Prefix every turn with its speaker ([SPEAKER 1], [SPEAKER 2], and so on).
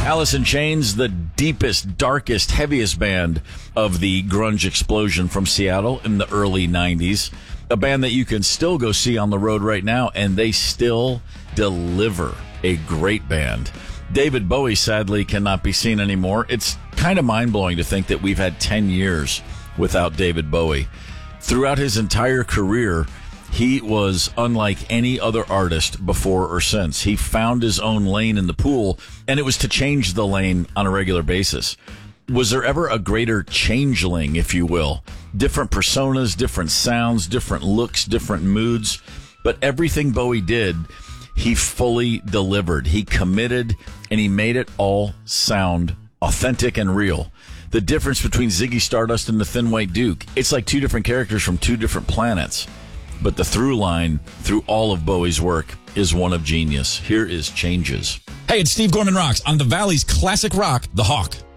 [SPEAKER 1] Alice in Chains, the deepest, darkest, heaviest band of the grunge explosion from Seattle in the early 90s. A band that you can still go see on the road right now, and they still deliver. A great band. David Bowie, sadly, cannot be seen anymore. It's kind of mind-blowing to think that we've had 10 years without David Bowie. Throughout his entire career, he was unlike any other artist before or since. He found his own lane in the pool, and it was to change the lane on a regular basis. Was there ever a greater changeling, if you will? Different personas, different sounds, different looks, different moods. But everything Bowie did, he fully delivered. He committed, and he made it all sound authentic and real. The difference between Ziggy Stardust and the Thin White Duke, it's like two different characters from two different planets. But the through line through all of Bowie's work is one of genius. Here is Changes.
[SPEAKER 2] Hey, it's Steve Gorman Rocks on the Valley's classic rock, The Hawk.